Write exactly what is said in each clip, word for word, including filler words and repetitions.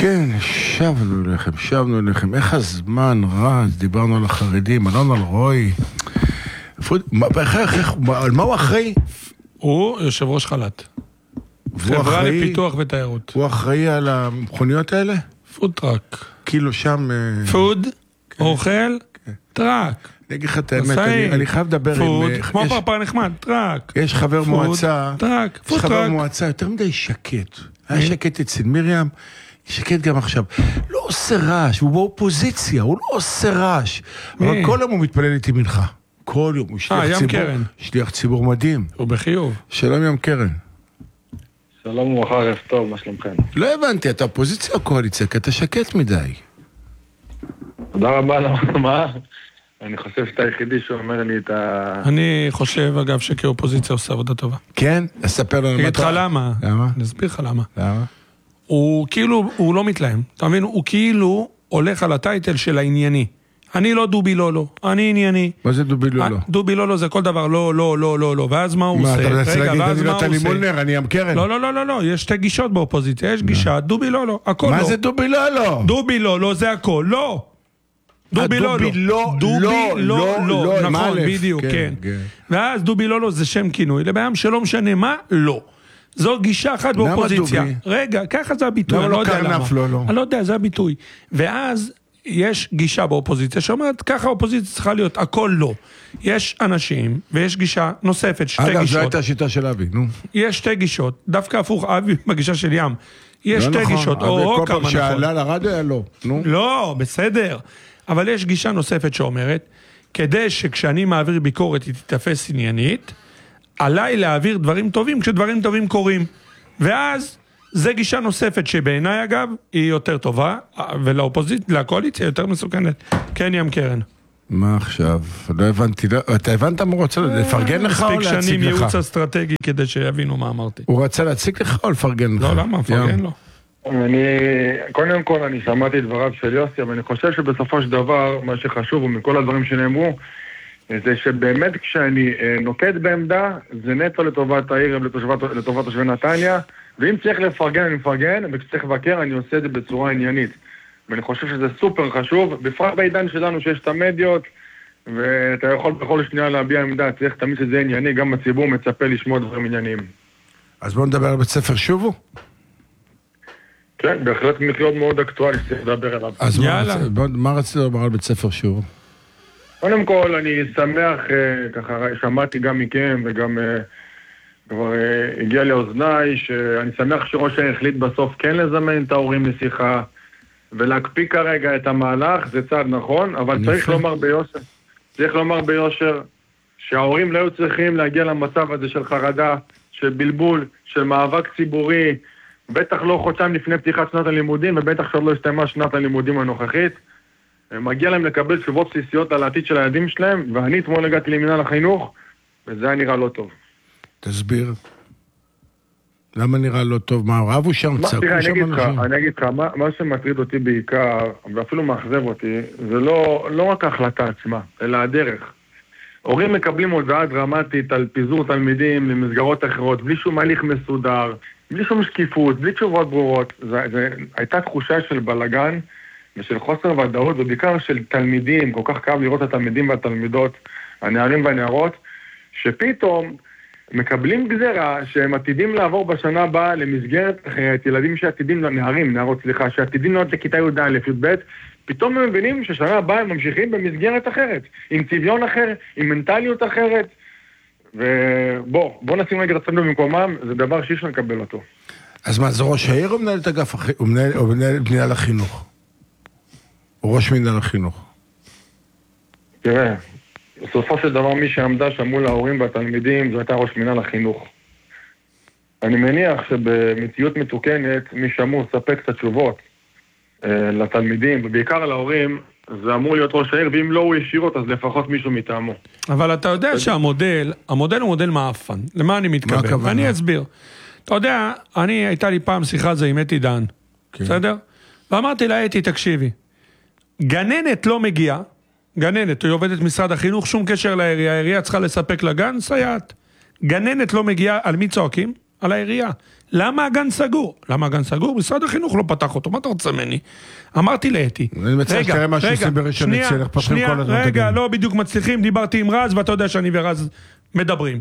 כן, שבנו אליכם, שבנו אליכם. איך הזמן רץ, דיברנו על החרדים, אלון אלרועי. על מה הוא אחראי? הוא יושב ראש חל"ת. חברה לפיתוח ותיירות. הוא אחראי על המכוניות האלה? פוד טראק. כאילו שם... פוד, אוכל, טראק. אני אגיד לך את האמת, אני חייב לדבר עם... פוד, כמו פרפר נחמד, טראק. יש חבר מועצה... טראק, פוד יש חבר טראק. מועצה יותר מדי שקט. היה שקט אצל מרים, שקט גם עכשיו. לא עושה רעש, הוא באופוזיציה, הוא לא עושה רעש. אבל כל יום הוא מתפלל איתי מנחה. כל יום, הוא שליח ציבור. שליח ציבור מדהים. הוא בחיוב. שלום ים קרן. שלום וברכה, ערב טוב, מה שלומכם? לא הבנתי, אתה אופוזיציה או קואליציה, כי אתה שקט מדי. תודה רבה, מה? אני חושב שאתה היחידי שאומר לי את ה... אני חושב, אגב, שכאופוזיציה עושה עבודה טובה. כן? אספר לנו... תגיד לך למה. למה? נסביר לך למה. למה? הוא כאילו, הוא לא מתלהם. אתה מבין? הוא כאילו הולך על הטייטל של הענייני. אני לא דובי לולו, אני ענייני. מה זה דובי לולו? דובי לולו זה כל דבר, לא, לא, לא, לא, לא. ואז מה הוא עושה? מה, אתה רוצה להגיד, אני לא טלי מולנר, אני ים קרן? לא, לא, לא, לא, לא, יש שתי גישות באופוזיציה. יש גישה, דובי לולו, הכל לא. מה זה דובי לולו? דובי לולו, זה הכל, לא. דובי לולו. דובי לא, לא, נכון, בדיוק, כן. ואז דובי לולו זה שם כינוי, לבעם שלא משנה מה, לא. זו גישה אחת באופוזיציה. רגע, ככה זה הביטוי, אני לא יודע למה. אני לא יודע, זה הביטוי. ואז יש גישה באופוזיציה שאומרת, ככה האופוזיציה צריכה להיות, הכל לא. יש אנשים, ויש גישה נוספת, שתי גישות. אגב, זו הייתה השיטה של אבי, נו. יש שתי גישות, דווקא הפוך, אבי בגישה של ים. יש שתי גישות, או כמה נכון. שעלה לרדיו היה לא, נו. לא, בסדר. אבל יש גישה נוספת שאומרת, כדי שכשאני מעביר ביקורת היא תתפס עניינית, עליי להעביר דברים טובים כשדברים טובים קורים. ואז זה גישה נוספת שבעיניי אגב היא יותר טובה, ולאופוזיציה, לקואליציה יותר מסוכנת. כן ים קרן. מה עכשיו? לא הבנתי, אתה הבנת מה הוא רוצה לפרגן לך או להציג לך? מספיק שנים ייעוץ אסטרטגי כדי שיבינו מה אמרתי. הוא רצה להציג לך או לפרגן לך? לא, למה? לפרגן לו. אני, קודם כל אני שמעתי את דבריו של יוסי, אבל אני חושב שבסופו של דבר מה שחשוב ומכל הדברים שנאמרו זה שבאמת כשאני נוקט בעמדה זה נטו לטובת העיר ולטובת תושבי נתניה, ואם צריך לפרגן אני מפרגן, וכשצריך לבקר אני עושה את זה בצורה עניינית, ואני חושב שזה סופר חשוב, בפרט בעידן שלנו שיש את המדיות ואתה יכול בכל שנייה להביע עמדה, צריך תמיד שזה ענייני, גם הציבור מצפה לשמוע דברים ענייניים. אז בואו נדבר על בית ספר שובו? כן, בהחלט מאוד מאוד אקטואלי שצריך לדבר עליו. אז יאללה. מה, מה רצית לדבר על בית ספר שובו? קודם כל, אני שמח, ככה שמעתי גם מכם וגם כבר הגיע לאוזניי, שאני שמח שראש העיר החליט בסוף כן לזמן את ההורים לשיחה, ולהקפיא כרגע את המהלך, זה צעד נכון, אבל צריך לומר ביושר, צריך לומר ביושר, שההורים לא היו צריכים להגיע למצב הזה של חרדה, של בלבול, של מאבק ציבורי, בטח לא חודשיים לפני פתיחת שנת הלימודים, ובטח שעוד לא הסתיימה שנת הלימודים הנוכחית. מגיע להם לקבל תשובות בסיסיות על העתיד של הילדים שלהם, ואני אתמול הגעתי למינהל החינוך, וזה היה נראה לא טוב. תסביר. למה נראה לא טוב? מה, רבו שם, צעקו שם אנשים? אני אגיד לך, מה שמטריד אותי בעיקר, ואפילו מאכזב אותי, זה לא רק ההחלטה עצמה, אלא הדרך. הורים מקבלים הודעה דרמטית על פיזור תלמידים למסגרות אחרות, בלי שום הליך מסודר, בלי שום שקיפות, בלי תשובות ברורות. הייתה תחושה של בלגן ושל חוסר ודאות, ובעיקר של תלמידים, כל כך כאב לראות את התלמידים והתלמידות, הנערים והנערות, שפתאום מקבלים גזרה שהם עתידים לעבור בשנה הבאה למסגרת אחרת, ילדים שעתידים לנערים, נערות סליחה, שעתידים לעוד לכיתה י' א' י' ב', פתאום הם מבינים ששנה הבאה הם ממשיכים במסגרת אחרת, עם צביון אחר, עם מנטליות אחרת, ובוא, בוא נשים רגע את עצמנו במקומם, זה דבר שיש לקבל אותו. אז מה, זה ראש העיר או מנהל את אגף, או מנהל, או מנהל מנהל החינוך? או ראש מנהל החינוך? תראה, בסופו של דבר מי שעמדה שם מול ההורים והתלמידים, זו הייתה ראש מנהל החינוך. אני מניח שבמציאות מתוקנת, מי שאמור לספק את התשובות אה, לתלמידים, ובעיקר להורים, זה אמור להיות ראש העיר, ואם לא הוא ישירות, אז לפחות מישהו מטעמו. אבל אתה יודע שהמודל, המודל הוא מודל מאפן. למה אני מתכוון? ואני אסביר. אתה יודע, אני, הייתה לי פעם שיחה זה עם אתי דן, בסדר? ואמרתי לה, אתי, תקשיבי, גננת לא מגיעה, גננת, היא עובדת משרד החינוך, שום קשר לעירייה, העירייה צריכה לספק לגן, סייעת. גננת לא מגיעה, על מי צועקים? על העירייה. למה הגן סגור? למה הגן סגור? משרד החינוך לא פתח אותו, מה אתה רוצה ממני? אמרתי לאתי. אני מציע שתראה מה שעושים בראשון לציון, איך פתחים כל הזמן. רגע, לא בדיוק מצליחים, דיברתי עם רז, ואתה יודע שאני ורז מדברים.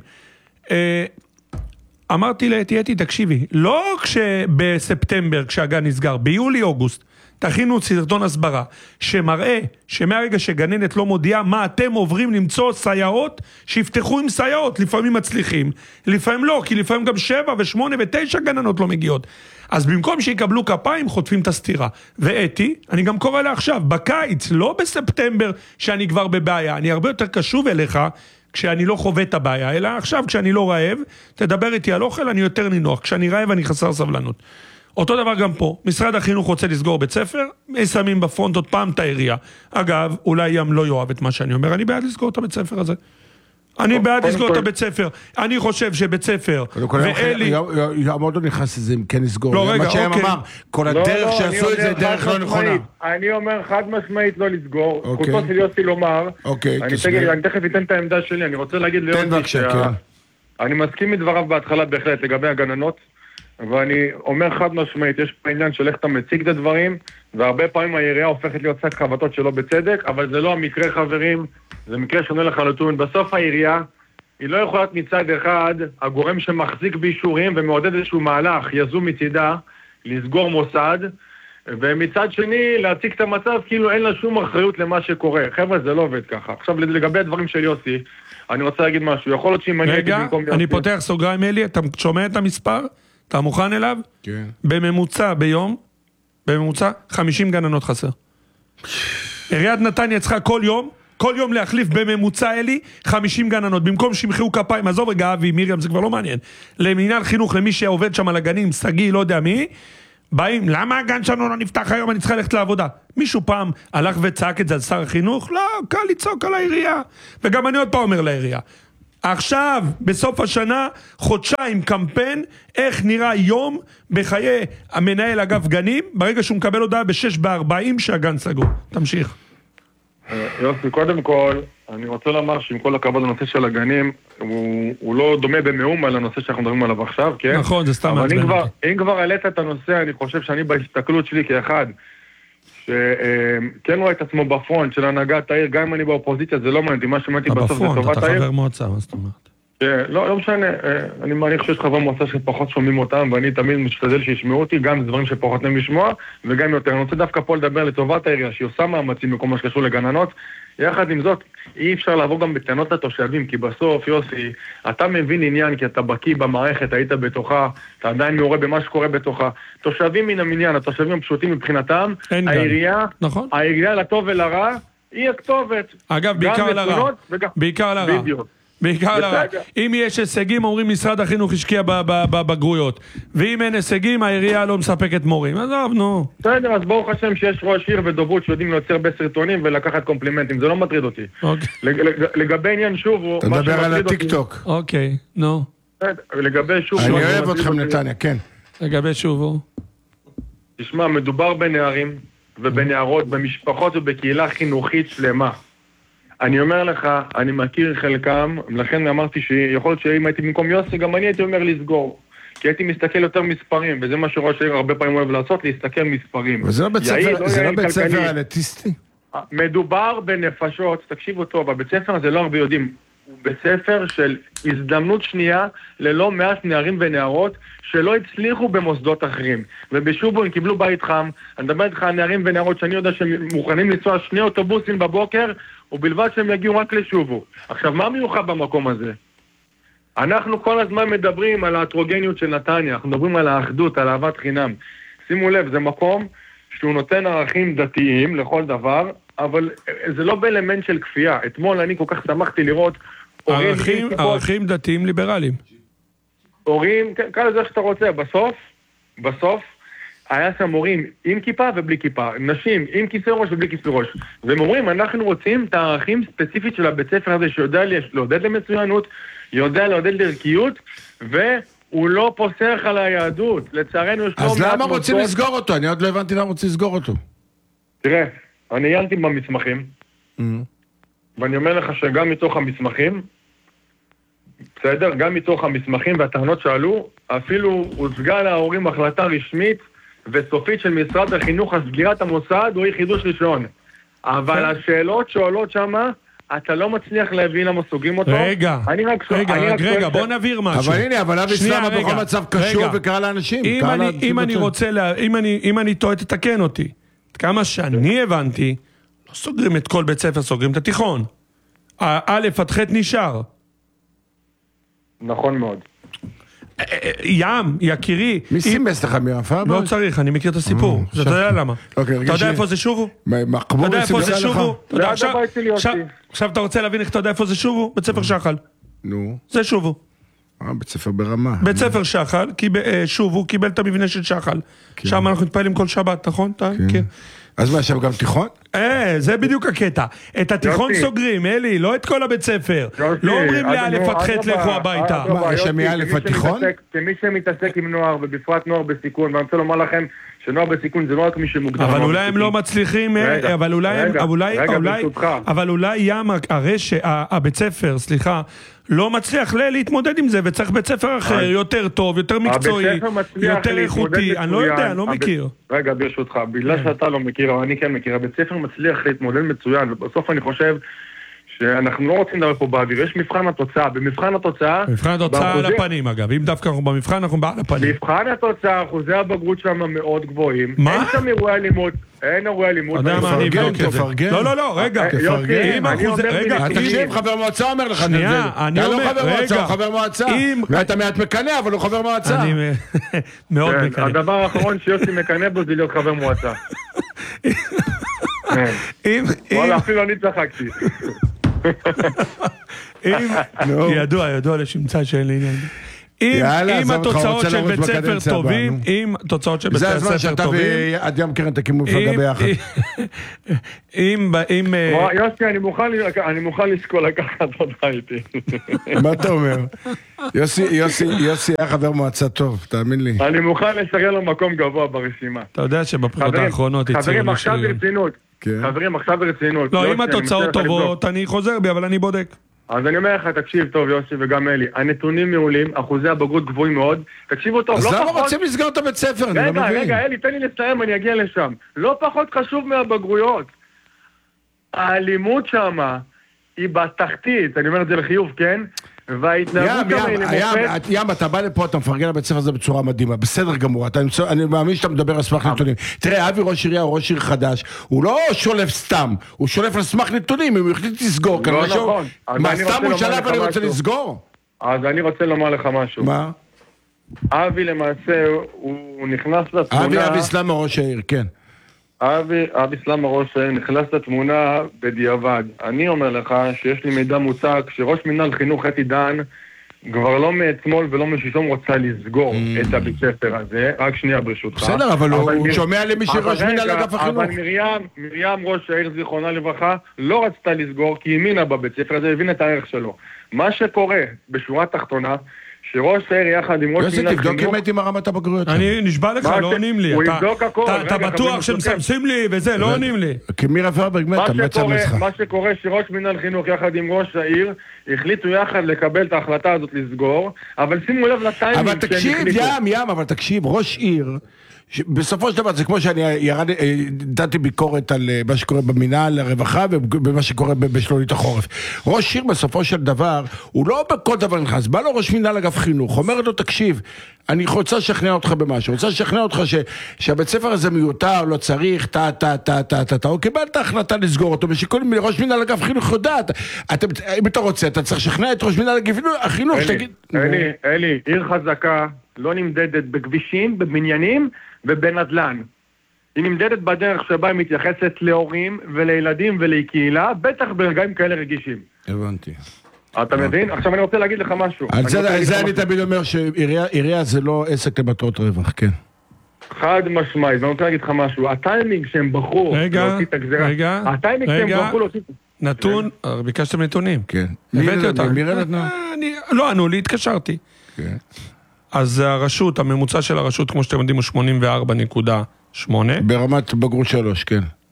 אמרתי לאתי, אתי, תקשיבי, לא כשבספטמבר, כשהגן נסגר, ביולי-אוגוסט, תכינו סרטון הסברה, שמראה שמהרגע שגננת לא מודיעה מה אתם עוברים למצוא סייעות, שיפתחו עם סייעות, לפעמים מצליחים, לפעמים לא, כי לפעמים גם שבע ושמונה ותשע גננות לא מגיעות. אז במקום שיקבלו כפיים, חוטפים את הסתירה. ואתי, אני גם קורא לה עכשיו, בקיץ, לא בספטמבר, שאני כבר בבעיה, אני הרבה יותר קשוב אליך, כשאני לא חווה את הבעיה, אלא עכשיו כשאני לא רעב, תדבר איתי על אוכל, אני יותר נינוח, כשאני רעב אני חסר סבלנות. אותו דבר גם פה, משרד החינוך רוצה לסגור בית ספר, שמים בפרונט עוד פעם את העירייה. אגב, אולי ים לא יאהב את מה שאני אומר, אני בעד לסגור את הבית ספר הזה. אני בעד לסגור את הבית ספר. אני חושב שבית ספר, ואלי... יעמוד לא נכנס לזה אם כן לסגור. לא, רגע, אוקיי. מה שהם אמר, כל הדרך שעשו את זה דרך לא נכונה. אני אומר חד משמעית לא לסגור. חוצות של יוסי לומר, אני תכף אתן את העמדה שלי, אני רוצה להגיד ליוסי אני מסכים מדבריו בהתחלה בהחלט לגבי הגננות, ואני אומר חד משמעית, יש פה עניין של איך אתה מציג את הדברים, והרבה פעמים העירייה הופכת להיות שק חבטות שלא בצדק, אבל זה לא המקרה חברים, זה מקרה שונה לחלוטין. בסוף העירייה, היא לא יכולה להיות מצד אחד, הגורם שמחזיק באישורים ומעודד איזשהו מהלך יזום מצידה, לסגור מוסד, ומצד שני להציג את המצב כאילו אין לה שום אחריות למה שקורה. חבר'ה, זה לא עובד ככה. עכשיו לגבי הדברים של יוסי, אני רוצה להגיד משהו, יכול להיות שאם אני הייתי במקום יוסי... אני פותח סוגריים אלי, אתה שומע את המספר? אתה מוכן אליו? כן. בממוצע ביום, בממוצע חמישים גננות חסר. עיריית נתניה צריכה כל יום, כל יום להחליף בממוצע אלי חמישים גננות. במקום שימחאו כפיים, עזוב רגע אבי, מיריam, זה כבר לא מעניין. למינהל חינוך, למי שעובד שם על הגנים, סגי, לא יודע מי, באים, למה הגן שלנו לא נפתח היום, אני צריכה ללכת לעבודה. מישהו פעם הלך וצעק את זה על שר החינוך? לא, קל לצעוק על העירייה. וגם אני עוד פעם אומר לעירייה. עכשיו, בסוף השנה, חודשיים קמפיין, איך נראה יום בחיי המנהל אגף גנים, ברגע שהוא מקבל הודעה בשש בארבעים שהגן סגור. תמשיך. יוסי, קודם כל, אני רוצה לומר שעם כל הכבוד הנושא של הגנים, הוא, הוא לא דומה במאום על הנושא שאנחנו מדברים עליו עכשיו, כן? נכון, זה סתם אבל מעצבן. אם כבר, אם כבר העלית את הנושא, אני חושב שאני בהסתכלות שלי כאחד, שכן רואה את עצמו בפרונט של הנהגת העיר, גם אם אני באופוזיציה, זה לא מעניין, מה שמעתי בסוף זה טובת העיר. אתה חבר מועצה, מה זאת אומרת? לא, לא משנה, אני מניח שיש חברי מועצה שפחות שומעים אותם, ואני תמיד משתדל שישמעו אותי, גם דברים שפחות נעים לשמוע, וגם יותר. אני רוצה דווקא פה לדבר לטובת העירייה, שהיא עושה מאמצים בכל מה שקשור לגננות. יחד עם זאת, אי אפשר לעבור גם בטענות לתושבים, כי בסוף, יוסי, אתה מבין עניין, כי אתה בקיא במערכת, היית בתוכה, אתה עדיין מעורה במה שקורה בתוכה. תושבים מן המניין, התושבים הפשוטים מבחינתם, העירייה, נכון. העירייה לטוב ולרע, היא הכתובת. אגב, בעיקר לרע. בעיקר לרע. בדיוק. בעיקר לרע. אם יש הישגים, אומרים משרד החינוך השקיע בבגרויות. ואם אין הישגים, העירייה לא מספקת מורים. עזוב, נו. בסדר, אז ברוך השם שיש ראש עיר ודוברות שיודעים ליוצר בסרטונים ולקחת קומפלימנטים. זה לא מטריד אותי. לגבי עניין שוב... אתה מדבר על הטיק-טוק. אוקיי, נו. לגבי שוב... אני אוהב אתכם נתניה, כן. לגבי שוב... תשמע, מדובר בנערים ובנערות, במשפחות ובקהילה חינוכית שלמה. אני אומר לך, אני מכיר חלקם, לכן אמרתי שיכול להיות שאם הייתי במקום יוסי, גם אני הייתי אומר לסגור. כי הייתי מסתכל יותר מספרים, וזה מה שראש העיר הרבה פעמים אוהב לעשות, להסתכל מספרים. וזה לא בית ספר, זה לא בית ספר אלטיסטי? מדובר בנפשות, תקשיבו טוב, הבית ספר הזה לא הרבה יודעים, הוא בית ספר של הזדמנות שנייה ללא מעט נערים ונערות שלא הצליחו במוסדות אחרים. ובשובו הם קיבלו בית חם, אני מדבר איתך על נערים ונערות שאני יודע שהם מוכנים לנסוע שני אוטובוסים בבוקר, ובלבד שהם יגיעו רק לשובו. עכשיו, מה מיוחד במקום הזה? אנחנו כל הזמן מדברים על ההטרוגניות של נתניה, אנחנו מדברים על האחדות, על אהבת חינם. שימו לב, זה מקום שהוא נותן ערכים דתיים לכל דבר, אבל זה לא באלמנט של כפייה. אתמול אני כל כך שמחתי לראות... ערכים, ערכים דתיים ליברליים. הורים, כאן לזה שאתה רוצה, בסוף, בסוף, היה שם מורים עם כיפה ובלי כיפה, נשים עם כיסא ראש ובלי כיסא ראש. והם אומרים, אנחנו רוצים את הערכים ספציפית של הבית ספר הזה, שיודע לעודד למצוינות, יודע לעודד לערכיות, והוא לא פוסח על היהדות. לצערנו יש... אז למה רוצים לסגור אותו? אני עוד לא הבנתי למה רוצים לסגור אותו. תראה, אני עיינתי במסמכים, ואני אומר לך שגם מתוך המסמכים, בסדר? גם מתוך המסמכים והטענות שעלו, אפילו הוצגה להורים החלטה רשמית וסופית של משרד החינוך על סגירת המוסד או אי חידוש ראשון. אבל השאלות שעולות שמה, אתה לא מצליח להבין למה סוגרים אותו. רגע, רגע, רגע, בוא נבהיר משהו. אבל הנה, אבל אבי סלאמה בכל מצב קשור וקרא לאנשים. אם אני טועה, תתקן אותי. כמה שאני הבנתי, לא סוגרים את כל בית ספר, סוגרים את התיכון. א' עד ח' נשאר. נכון מאוד. ים, יקירי. מי סימס לך מירפה? לא צריך, אני מכיר את הסיפור. אתה יודע למה. אתה יודע איפה זה שובו? אתה יודע איפה זה שובו? עכשיו אתה רוצה להבין איך אתה יודע איפה זה שובו? בית ספר שחל. נו. זה שובו. אה, בית ספר ברמה. בית ספר שחל, שובו, קיבל את המבנה של שחל. שם אנחנו מתפעלים כל שבת, נכון? כן. אז מה, שם גם תיכון? אה, זה בדיוק הקטע. את התיכון סוגרים, אלי, לא את כל הבית ספר. לא אומרים לאלף עד ח' לכו הביתה. מה, יש שם מאלף עד תיכון? כמי שמתעסק עם נוער, ובפרט נוער בסיכון, ואני רוצה לומר לכם שנוער בסיכון זה לא רק מי שמוגדר. אבל אולי הם לא מצליחים, אבל אולי ים, הבית ספר, סליחה, לא מצליח להתמודד עם זה, וצריך בית ספר אחר, יותר טוב, יותר מקצועי, יותר איכותי, אני לא יודע, אני לא מכיר. רגע, ברשותך, בגלל שאתה לא מכיר, אבל אני כן מכיר, הבית ספר מצליח להתמודד מצוין, ובסוף אני חושב שאנחנו לא רוצים לדבר פה באוויר, יש מבחן התוצאה, במבחן התוצאה... מבחן התוצאה על הפנים אגב, אם דווקא אנחנו במבחן אנחנו על הפנים. מבחן התוצאה, אחוזי הבגרות שם מאוד גבוהים. מה? אין שם אירועי לימוד, אין אירועי לימוד. אתה יודע מה, אני אבדוק את זה. לא, לא, לא, רגע. תפרגן. רגע, תקשיב, חבר מועצה אומר לך. שנייה, אני אומר, רגע. אתה לא חבר מועצה, הוא חבר מועצה. ואתה מעט מקנא, אבל הוא חבר מועצה. אני מאוד מקנא. הדבר האחרון שיוסי מקנא בו זה להיות חבר מועצה. וואלה, אפילו אני צחקתי. ידוע, ידוע לשמצא שאין לי עניין. אם התוצאות של בית ספר טובים, אם תוצאות של בית ספר טובים, זה הזמן שאתה ועד ים קרן תקימו מפלגה ביחד. אם... יוסי, אני מוכן לשקול לקחת אותה איתי. מה אתה אומר? יוסי היה חבר מועצה טוב, תאמין לי. אני מוכן לשריין לו מקום גבוה ברשימה. אתה יודע שבבחירות האחרונות הציעו חברים, עכשיו ברצינות. חברים, עכשיו ברצינות. לא, אם התוצאות טובות, אני חוזר בי, אבל אני בודק. אז אני אומר לך, תקשיב טוב, יוסי וגם אלי, הנתונים מעולים, אחוזי הבגרות גבוהים מאוד, תקשיבו טוב, לא פחות... אז למה רוצים לסגור את הבית ספר? רגע, רגע, אלי, תן לי לסיים, אני אגיע לשם. לא פחות חשוב מהבגרויות. האלימות שמה היא בתחתית, אני אומר את זה לחיוב, כן? וההתנהגות גם היא למופת... ים, אתה בא לפה, אתה מפרגן לבית ספר הזה בצורה מדהימה, בסדר גמור, אני מאמין שאתה מדבר על סמך נתונים. תראה, אבי ראש עירייה הוא ראש עיר חדש, הוא לא שולף סתם, הוא שולף על סמך נתונים, אם הוא החליט לסגור. לא נכון. מה, סתם הוא שלף ואני רוצה לסגור? אז אני רוצה לומר לך משהו. מה? אבי למעשה, הוא נכנס לתמונה... אבי, אבי סלאמה ראש העיר, כן. אבי, אבי סלאמה ראש העיר נכנס לתמונה בדיעבד. אני אומר לך שיש לי מידע מוצק שראש מנהל חינוך אתי דן כבר לא מאתמול ולא משלשום רוצה לסגור את הבית ספר הזה. רק שנייה ברשותך. בסדר, אבל הוא שומע למי שראש מנהל אגף החינוך. אבל מרים, מרים ראש העיר זיכרונה לברכה לא רצתה לסגור כי האמינה בבית ספר הזה, הבין את הערך שלו. מה שקורה בשורה התחתונה שראש העיר יחד עם ראש מנהל חינוך... יוסי, תבדוק אם הייתי מרמת הבגרויות. אני נשבע לך, לא עונים לי. הוא יבדוק הכל. אתה בטוח שמסמסים לי וזה, לא עונים לי. כי מירה פרברג מתה, מצא מסך. מה שקורה שראש מנהל חינוך יחד עם ראש העיר החליטו יחד לקבל את ההחלטה הזאת לסגור, אבל שימו לב לטיימינג אבל תקשיב, ים, ים, אבל תקשיב, ראש עיר... בסופו של דבר זה כמו שאני ירדתי ביקורת על מה שקורה במינהל הרווחה ובמה שקורה בשלולית החורף. ראש עיר בסופו של דבר הוא לא בכל דבר נכנס, בא לו ראש מינהל אגף חינוך, אומר לו תקשיב, אני רוצה לשכנע אותך במשהו, רוצה לשכנע אותך שהבית ספר הזה מיותר, לא צריך, טה טה טה טה טה טה, הוא קיבל את ההחלטה לסגור אותו, ושכל ראש מינהל אגף חינוך יודעת, אם אתה רוצה, אתה צריך לשכנע את ראש מינהל אגף החינוך, שתגיד... אלי, אלי, עיר חזקה לא נמדדת בכבישים, בבניינים ובנדלן. היא נמדדת בדרך שבה היא מתייחסת להורים ולילדים ולקהילה, בטח ברגעים כאלה רגישים. הבנתי. אתה מבין? עכשיו אני רוצה להגיד לך משהו. על זה אני תמיד אומר שעירייה זה לא עסק למטרות רווח, כן. חד משמעית, ואני רוצה להגיד לך משהו. הטיימינג שהם בחרו להוציא את הגזירה. רגע, הטיימינג שהם בחרו להוציא... נתון, ביקשתם נתונים. כן. הבאתי אותם. מירה נתנה? לא, ענו לי, התקשרתי. כן. אז הרשות, הממוצע של הרשות, כמו שאתם יודעים, הוא שמונים וארבע נקודה שמונה. ברמת בגרות שלוש, כן.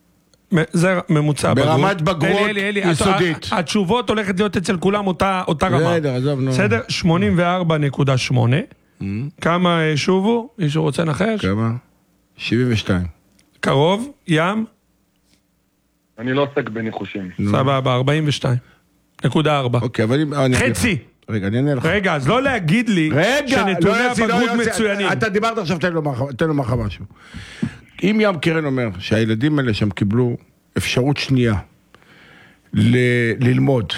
זה ממוצע בגרות. ברמת בגרות יסודית. התשובות הולכת להיות אצל כולם אותה רמה. בסדר? שמונים וארבע נקודה שמונה. כמה שובו? מישהו רוצה לנחש? כמה? שבעים ושתיים. קרוב? ים? אני לא עוסק בניחושים. סבבה, ארבעים ושתיים. נקודה ארבע. אוקיי, אבל... חצי. רגע, אני אענה לך. רגע, אז לא להגיד לי שנתוני הבגרות מצוינים. אתה דיברת עכשיו, תן לו מחר משהו. אם ים קרן אומר שהילדים האלה שם קיבלו אפשרות שנייה ללמוד,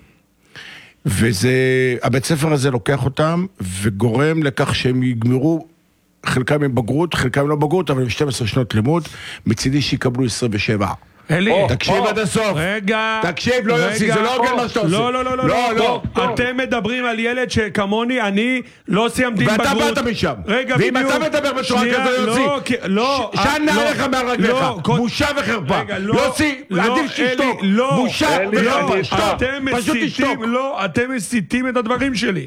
וזה, הבית ספר הזה לוקח אותם וגורם לכך שהם יגמרו, חלקם עם בגרות, חלקם לא בגרות, אבל עם שתים עשרה שנות לימוד, מצידי שיקבלו עשרים ושבע. אלי, תקשיב עד הסוף. רגע. תקשיב, לא יוסי, זה לא הוגן מה שאתה עושה. לא, לא, לא, לא. אתם מדברים על ילד שכמוני, אני לא סיימתי עם בגרות. ואתה באת משם. רגע, ואם אתה מדבר בצורה כזו, יוסי, לא, שנה עליך מהרגליך. בושה וחרפה. יוסי, עדיף שתשתוק. בושה וחרפה. פשוט תשתוק. לא, אתם מסיתים את הדברים שלי.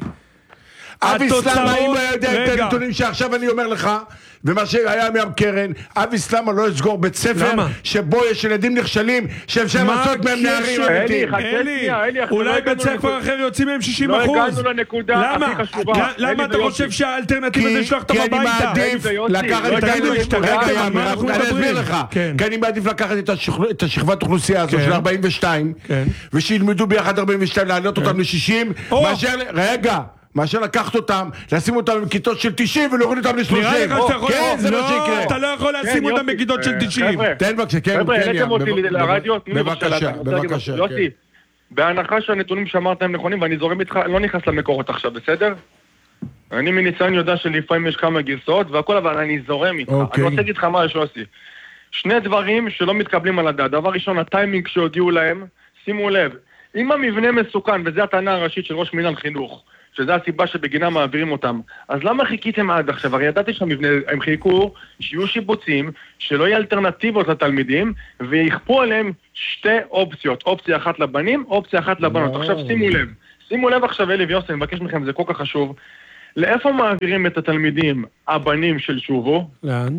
אבי סלמה, אם הוא יודע את הנתונים שעכשיו אני אומר לך, ומה שהיה מים קרן, אבי סלמה לא יסגור בית ספר שבו יש ילדים נכשלים שאפשר לעשות מהם נערים אמיתיים. אלי, אולי בית ספר אחר יוצאים מהם שישים אחוז. לא הגענו לנקודה הכי חשובה. למה אתה חושב שהאלטרנטיבה זה שלוח אותם הביתה? כי אני מעדיף לקחת את הילדים, אני אסביר לך, כי אני מעדיף לקחת את השכבת אוכלוסייה הזו של ארבעים ושתיים, ושילמדו ביחד ארבעים ושתיים, להעלות אותם ל-שישים, מאשר, רגע, מאשר לקחת אותם, לשים אותם בכיתות של תשעים ולהוריד אותם ל-שלושים. נראה לך שאתה יכול... כן, זה מה שיקרה. אתה לא יכול לשים אותם בכיתות של תשעים. תן בבקשה, כן, חבר'ה, העליתם אותי לרדיו, בבקשה, בבקשה. יוסי, בהנחה שהנתונים שאמרת הם נכונים, ואני זורם איתך, לא נכנס למקורות עכשיו, בסדר? אני מניסיון יודע שלפעמים יש כמה גרסאות, והכל, אבל אני זורם איתך. אני רוצה להגיד לך מה יש, יוסי. שני דברים שלא מתקבלים על הדעת. דבר ראשון, הטיימינג שהודיעו להם, שימו לב, אם המבנה מסוכן, וזה הטענה הראשית של ראש מינהל חינוך, שזה הסיבה שבגינה מעבירים אותם. אז למה חיכיתם עד עכשיו? הרי ידעתי שהמבנה, הם חיכו שיהיו שיבוצים, שלא יהיו אלטרנטיבות לתלמידים, ויכפו עליהם שתי אופציות. אופציה אחת לבנים, אופציה אחת לבנות. עכשיו שימו לב. שימו לב עכשיו, אלי ויוסי, אני מבקש מכם, זה כל כך חשוב. לאיפה מעבירים את התלמידים, הבנים של שובו? לאן?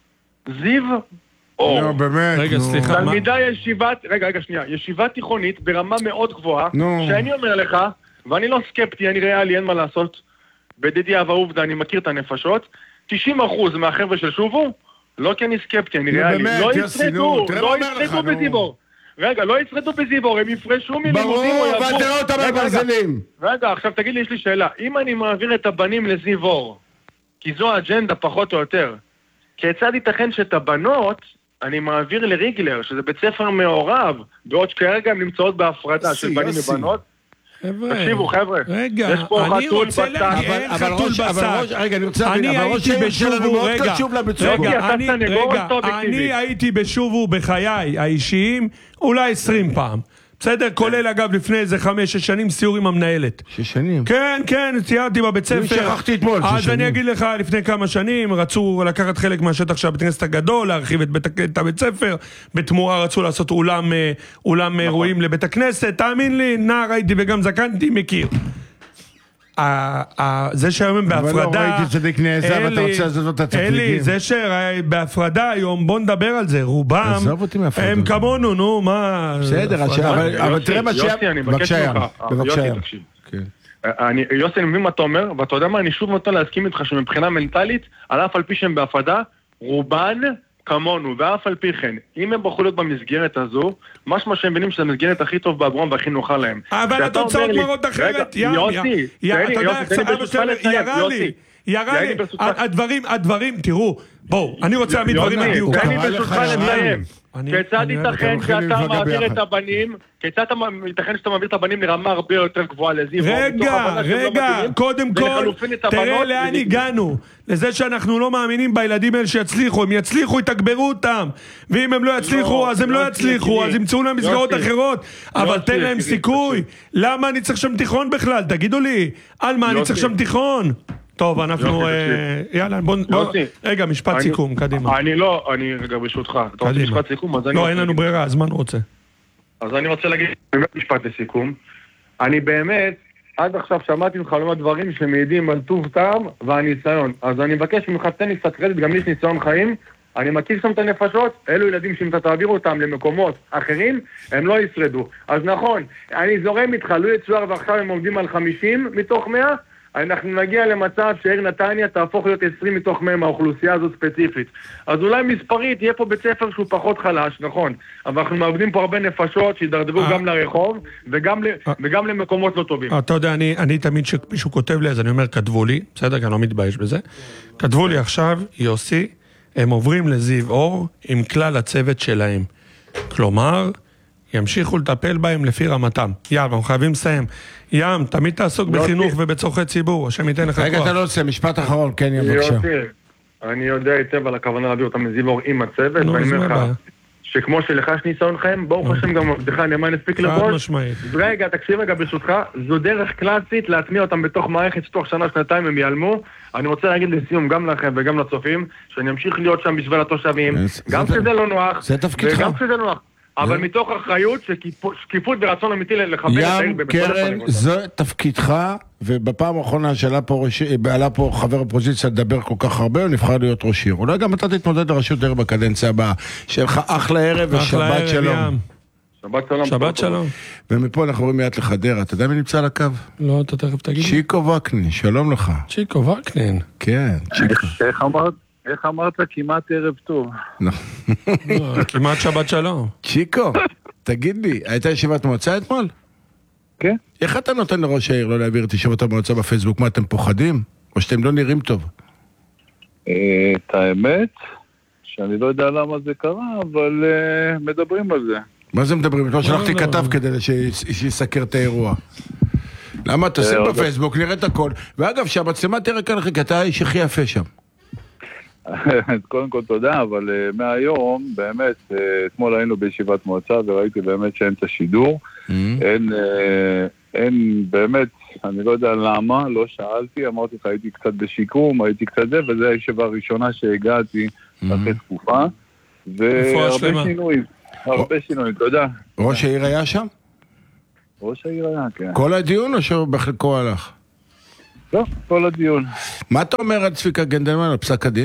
זיו אור. לא, באמת. רגע, סליחה. תלמידה ישיבת, רגע, רגע, שנייה. ישיבה תיכונית ברמה מאוד גבוהה, שאני אומר לך, ואני לא סקפטי, אני ריאלי, אין מה לעשות. בדידי אהבה עובדה, אני מכיר את הנפשות. תשעים אחוז מהחבר'ה של שובו, לא כי אני סקפטי, אני ריאלי. לא יצרדו, לא יצרדו בזיבור. רגע, לא יצרדו בזיבור, הם יפרשו מלימודים או יעברו. ברור, ותראה אותם בברזלים. רגע, עכשיו תגיד לי, יש לי שאלה. אם אני מעביר את הבנים לזיבור, כי זו האג'נדה פחות או יותר, כיצד ייתכן שאת הבנות אני מעביר לריגלר, שזה בית ספר מעורב, בעוד שכרגע הם נמצאות בהפרדה של בנים ובנות? תקשיבו חבר'ה, רגע, אני רוצה להגיד, אין חתול בשר. רגע, אני רוצה להגיד, אני הייתי בשובו, רגע, אני הייתי בשובו בחיי האישיים, אולי עשרים פעם. בסדר, כולל אגב לפני איזה חמש, שש שנים סיור עם המנהלת. שש שנים? כן, כן, ציירתי בבית ספר. אני שכחתי אתמול, שש שנים. אז אני אגיד לך, לפני כמה שנים רצו לקחת חלק מהשטח של הבית כנסת הגדול, להרחיב את הבית ספר, בתמורה רצו לעשות אולם אירועים לבית הכנסת, תאמין לי, נער הייתי וגם זקנתי, מכיר. זה שהיום הם בהפרדה, אבל לא ראיתי צדיק נעזב, אתה רוצה לעשות את הצדיקים. אלי, זה שבהפרדה היום, בוא נדבר על זה, רובם הם כמונו, נו, מה... בסדר, אבל תראה מה שהיה... יוסי, אני מבקש ממך, יוסי, תקשיב. יוסי, אני מבין מה אתה אומר, ואתה יודע מה, אני שוב נותן להסכים איתך שמבחינה מנטלית, על אף על פי שהם בהפרדה, רובן כמונו, ואף על פי כן, אם הם בחרו להיות במסגרת הזו, משמע שהם מבינים שזה המסגרת הכי טוב בעבורם והכי נוחה להם. אבל התוצאות מראות אחרת, יוסי, אתה יודע, ירה לי, ירה לי, הדברים, הדברים, תראו, בואו, אני רוצה להעמיד דברים בדיוק. תן לי ברשותך לסיים. כיצד ייתכן שאתה מעביר את הבנים, כיצד ייתכן שאתה מעביר את הבנים לרמה הרבה יותר גבוהה לזיו? רגע, רגע, קודם כל, תראה לאן הגענו. לזה שאנחנו לא מאמינים בילדים האלה שיצליחו, הם יצליחו, יתגברו אותם. ואם הם לא יצליחו, אז הם לא יצליחו, אז ימצאו להם מסגרות אחרות. אבל תן להם סיכוי. למה אני צריך שם תיכון בכלל? תגידו לי, על מה אני צריך שם תיכון? טוב, אנחנו... יאללה, בוא... רגע, משפט סיכום, קדימה. אני לא, אני רגע ברשותך. אתה רוצה משפט סיכום? לא, אין לנו ברירה, אז מה אני רוצה? אז אני רוצה להגיד באמת משפט לסיכום. אני באמת, עד עכשיו שמעתי לך לא דברים שמעידים על טוב טעם והניסיון. אז אני מבקש ממך, תן לי קצת קרדיט, גם לי יש ניסיון חיים, אני מכיר שם את הנפשות, אלו ילדים שאם אתה תעביר אותם למקומות אחרים, הם לא ישרדו. אז נכון, אני זורם איתך, לא יצואר ועכשיו הם עומדים על חמישים מתוך מאה, אנחנו נגיע למצב שהעיר נתניה תהפוך להיות עשרים מתוך מאה מהאוכלוסייה הזאת ספציפית. אז אולי מספרית יהיה פה בית ספר שהוא פחות חלש, נכון, אבל אנחנו מאבדים פה הרבה נפשות שידרדרו גם לרחוב וגם למקומות לא טובים. אתה יודע, אני תמיד שמישהו כותב לי, אז אני אומר, כתבו לי, בסדר, כי אני לא מתבייש בזה, כתבו לי עכשיו, יוסי, הם עוברים לזיו אור עם כלל הצוות שלהם. כלומר, ימשיכו לטפל בהם לפי רמתם. ים, אנחנו חייבים לסיים. ים, תמיד תעסוק בחינוך ובצורכי ציבור, השם ייתן לך כוח. רגע, אתה לא עושה, משפט אחרון, כן, ים, בבקשה. אני יודע היטב על הכוונה להביא אותם לזיו אור עם הצוות, ואני אומר לך, שכמו שלך יש ניסיון חיים, ברוך השם גם עבדך נאמן הספיק לבוש. רגע, תקשיב רגע ברשותך, זו דרך קלאסית להטמיע אותם בתוך מערכת שתוך שנה, שנתיים הם ייעלמו. אני רוצה להגיד לסיום גם לכם וגם לצופים, שאני אמשיך להיות שם בשביל התושבים, גם שזה לא נוח, וגם שזה נוח. אבל מתוך אחריות, שקיפות ורצון אמיתי לחבר את העיר. ים, קרן, זה תפקידך, ובפעם האחרונה שעלה פה חבר אופוזיציה לדבר כל כך הרבה, הוא נבחר להיות ראש עיר. אולי גם אתה תתמודד לראשות עיר בקדנציה הבאה. שיהיה לך אחלה ערב ושבת שלום. שבת שלום. שבת שלום. ומפה אנחנו רואים מיד לחדרה. אתה יודע מי נמצא על הקו? לא, אתה תכף תגיד. צ'יקו וקנין, שלום לך. צ'יקו וקנין. כן, צ'יקו. איך אמרת? איך אמרת? כמעט ערב טוב. כמעט שבת שלום. צ'יקו, תגיד לי, הייתה ישיבת מועצה אתמול? כן. איך אתה נותן לראש העיר לא להעביר את ישיבת המועצה בפייסבוק? מה, אתם פוחדים? או שאתם לא נראים טוב? את האמת, שאני לא יודע למה זה קרה, אבל מדברים על זה. מה זה מדברים? לא שלחתי כתב כדי שיסקר את האירוע. למה? תשים בפייסבוק, נראה את הכל. ואגב, שהמצלמה תראה כאן לכם, כי אתה האיש הכי יפה שם. קודם כל תודה, אבל uh, מהיום באמת, uh, אתמול היינו בישיבת מועצה וראיתי באמת שאין את השידור, mm-hmm. אין, uh, אין באמת, אני לא יודע למה, לא שאלתי, אמרתי לך הייתי קצת בשיקום, הייתי קצת זה, וזו הישיבה הראשונה שהגעתי mm-hmm. אחרי תקופה, והרבה שינויים, הרבה שינויים, תודה. ראש העיר היה שם? ראש העיר היה, כן. כל הדיון או שבחלקו הלך? לא, כל הדיון. מה אתה אומר על צביקה גנדלמן, על פסק הדין?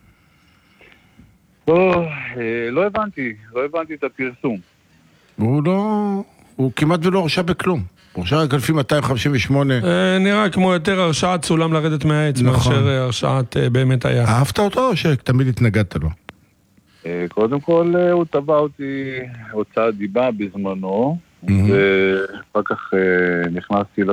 לא, לא הבנתי, לא הבנתי את הפרסום. הוא לא, הוא כמעט ולא הרשע בכלום. הוא הרשע רק לפי מאתיים חמישים ושמונה. נראה כמו יותר הרשעת סולם לרדת מהעץ, מאשר הרשעת באמת היה. אהבת אותו או שתמיד התנגדת לו? קודם כל, הוא טבע אותי הוצאת דיבה בזמנו, ואחר כך נכנסתי